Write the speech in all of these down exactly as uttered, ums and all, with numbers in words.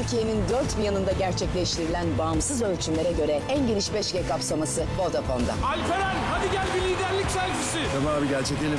Türkiye'nin dört bir yanında gerçekleştirilen bağımsız ölçümlere göre en geniş beş G kapsaması Vodafone'da. Alperen hadi gel bir liderlik selfisi. Tamam abi gel çekelim.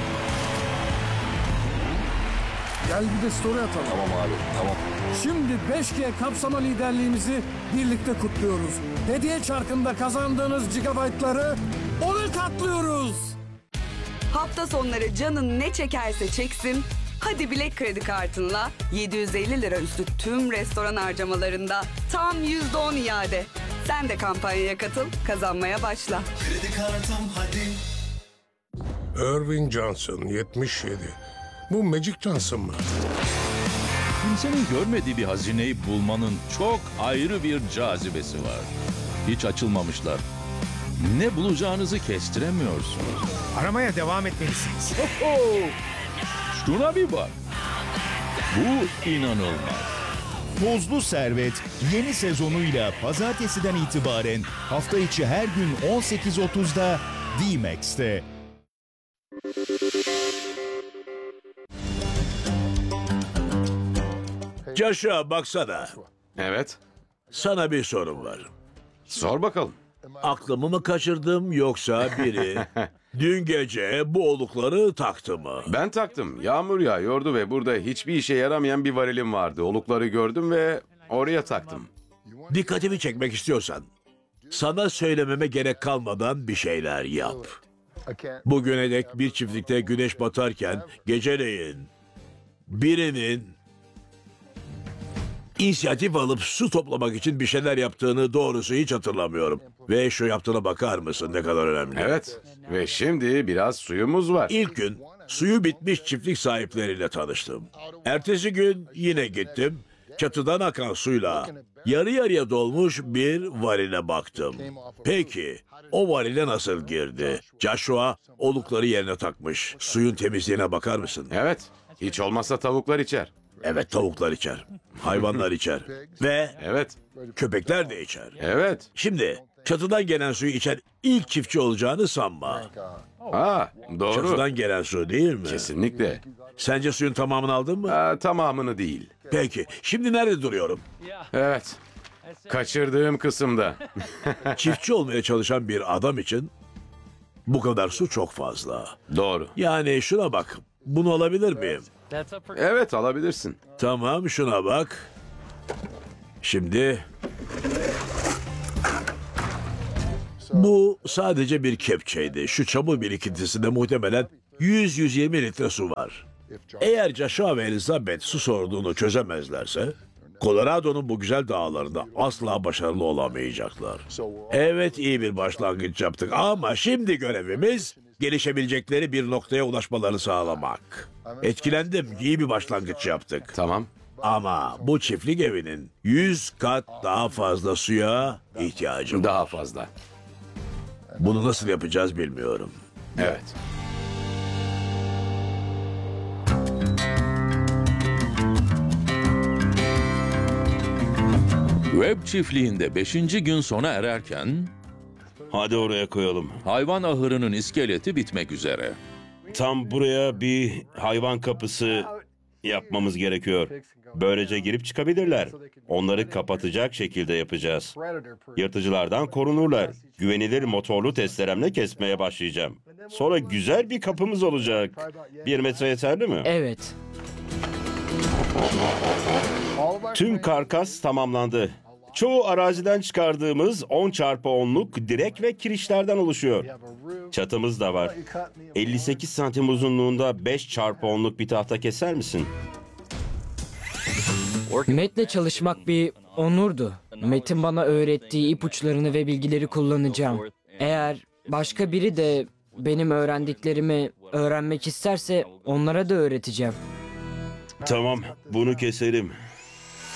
Gel bir de story atalım. Tamam abi, tamam. Şimdi beş G kapsama liderliğimizi birlikte kutluyoruz. Hediye çarkında kazandığınız gigabaytları ona katlıyoruz. Hafta sonları canın ne çekerse çeksin, hadi Bilek kredi kartınla yedi yüz elli lira üstü tüm restoran harcamalarında tam yüzde on iade. Sen de kampanyaya katıl, kazanmaya başla. Kredi kartım hadi. Irving Johnson, yetmiş yedi. Bu Magic Johnson mı? Kimsenin görmediği bir hazineyi bulmanın çok ayrı bir cazibesi var. Hiç açılmamışlar. Ne bulacağınızı kestiremiyorsunuz. Aramaya devam etmelisiniz. Şuna bir bak. Bu inanılmaz. Tozlu Servet yeni sezonuyla pazartesiden itibaren hafta içi her gün on sekiz otuzda D-Max'te. Joshua baksana. Evet, Sana bir sorum var. sor bakalım. Aklımı mı kaçırdım yoksa biri dün gece bu olukları taktı mı? Ben taktım. Yağmur yağıyordu ve burada hiçbir işe yaramayan bir varilim vardı. Olukları gördüm ve oraya taktım. Dikkatimi çekmek istiyorsan sana söylememe gerek kalmadan bir şeyler yap. Bugüne dek bir çiftlikte güneş batarken geceleyin birinin İnisiyatif alıp su toplamak için bir şeyler yaptığını doğrusu hiç hatırlamıyorum. Ve şu yaptığına bakar mısın ne kadar önemli? Evet ve şimdi biraz suyumuz var. İlk gün suyu bitmiş çiftlik sahipleriyle tanıştım. Ertesi gün yine gittim. Çatıdan akan suyla yarı yarıya dolmuş bir varile baktım. Peki o varile nasıl girdi? Joshua olukları yerine takmış. Suyun temizliğine bakar mısın? Evet, hiç olmazsa tavuklar içer. Evet, tavuklar içer. Hayvanlar içer. Ve Evet, köpekler de içer. evet. Şimdi çatıdan gelen suyu içen ilk çiftçi olacağını sanma. Ha, doğru. Çatıdan gelen su değil mi? Kesinlikle. Sence suyun tamamını aldın mı? Ha, tamamını değil. Peki. Şimdi nerede duruyorum? Evet. Kaçırdığım kısımda. Çiftçi olmaya çalışan bir adam için bu kadar su çok fazla. Doğru. Yani şuna bak. Bunu alabilir miyim? Evet, alabilirsin. Tamam, şuna bak. Şimdi bu sadece bir kepçeydi. Şu çamur birikintisinde muhtemelen yüz yüz yirmi litre su var. Eğer Joshua ve Elizabeth su sorununu çözemezlerse, Colorado'nun bu güzel dağlarında asla başarılı olamayacaklar. Evet, iyi bir başlangıç yaptık ama şimdi görevimiz gelişebilecekleri bir noktaya ulaşmalarını sağlamak. Etkilendim, iyi bir başlangıç yaptık. Tamam. Ama bu çiftlik evinin yüz kat daha fazla suya ihtiyacı var. Daha fazla. Bunu nasıl yapacağız bilmiyorum. Evet. Web çiftliğinde beşinci gün sona ererken Hadi oraya koyalım. hayvan ahırının iskeleti bitmek üzere. Tam buraya bir hayvan kapısı yapmamız gerekiyor. Böylece girip çıkabilirler. Onları kapatacak şekilde yapacağız. Yırtıcılardan korunurlar. Güvenilir motorlu testeremle kesmeye başlayacağım. Sonra güzel bir kapımız olacak. Bir metre yeterli mi? Evet. Tüm karkas tamamlandı. Çoğu araziden çıkardığımız on çarpı onluk direk ve kirişlerden oluşuyor. Çatımız da var. elli sekiz santim uzunluğunda beş çarpı onluk bir tahta keser misin? Matt'le çalışmak bir onurdu. Matt'in bana öğrettiği ipuçlarını ve bilgileri kullanacağım. Eğer başka biri de benim öğrendiklerimi öğrenmek isterse onlara da öğreteceğim. Tamam, bunu keselim.